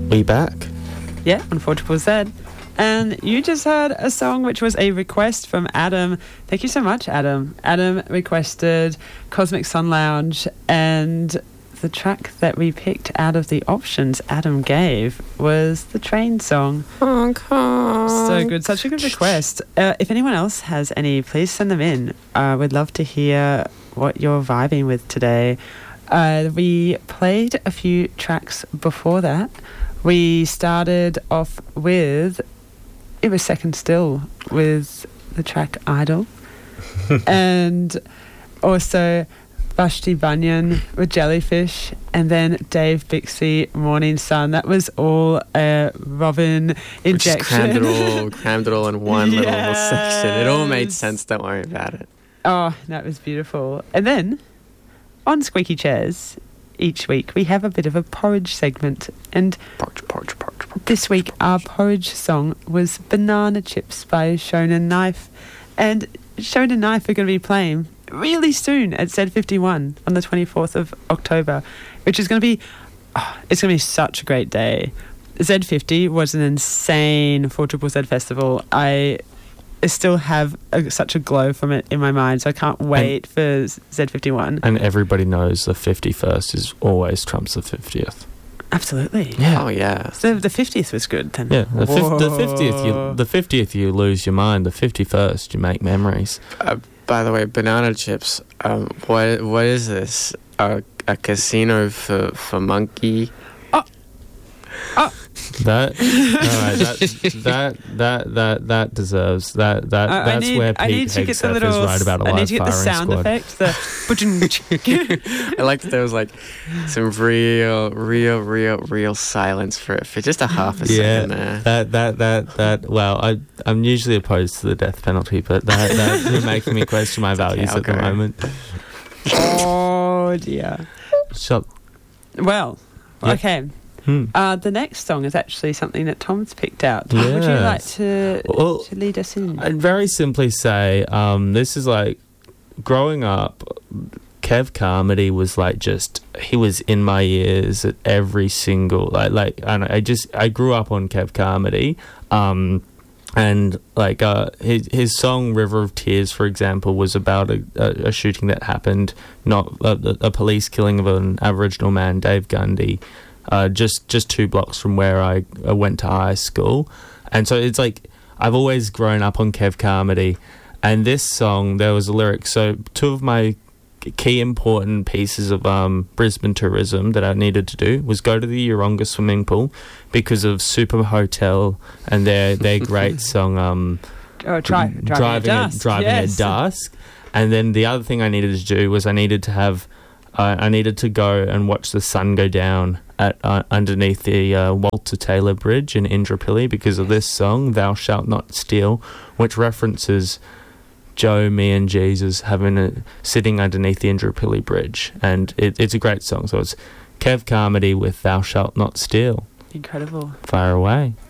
We back. Yeah, on 4ZZZ. And you just heard a song which was a request from Adam. Thank you so much, Adam. Adam requested Cosmic Sun Lounge, and the track that we picked out of the options Adam gave was the Train song. So good. Such a good request. If anyone else has any, please send them in. We'd love to hear what you're vibing with today. We played a few tracks before that. We started off with, it was Second Still with the track Idol. And also Vashti Bunyan with Jellyfish, and then Dave Bixby, Morning Sun. That was all a Robin injection. Just crammed it all in one little section. It all made sense, don't worry about it. Oh, that was beautiful. And then, on Squeaky Chairs, each week we have a bit of a porridge segment, and Porridge. this week our porridge song was Banana Chips by Shonen Knife, and Shonen Knife are going to be playing really soon at Z51 on the 24th of October, which is going to be, it's going to be such a great day. Z50 was an insane 4ZZZ festival. I still have such a glow from it in my mind, so I can't wait for Z51. And everybody knows the 51st is always trumps the 50th. Absolutely. Yeah. Oh, yeah. So the 50th was good then. Yeah, the 50th you lose your mind. The 51st you make memories. By the way, Banana Chips, what is this? A casino for monkey? That deserves that. That's where Pete Hegseth is right about a live firing squad. I need to get the sound effect. I like that there was like some real silence for just a half a second there. That. Well, I'm usually opposed to the death penalty, but that making me question my values at the moment. Oh dear. Well, okay. The next song is actually something that Tom's picked out. Tom, would you like to lead us in? I'd very simply say this is like growing up, Kev Carmody was like he was in my ears at every single I grew up on Kev Carmody, and like his song River of Tears, for example, was about a shooting that happened, not a police killing of an Aboriginal man, Dave Gundy, just 2 blocks from where I went to high school. And so it's like I've always grown up on Kev Carmody, and this song, there was a lyric. So 2 of my key important pieces of Brisbane tourism that I needed to do was go to the Yeronga swimming pool because of Super Hotel and their great song Driving at Dusk. And then the other thing I needed to do was I needed to go and watch the sun go down at underneath the Walter Taylor Bridge in Indooroopilly because of this song, Thou Shalt Not Steal, which references Joe, me and Jesus sitting underneath the Indooroopilly Bridge. And it's a great song. So it's Kev Carmody with Thou Shalt Not Steal. Incredible. Fire away.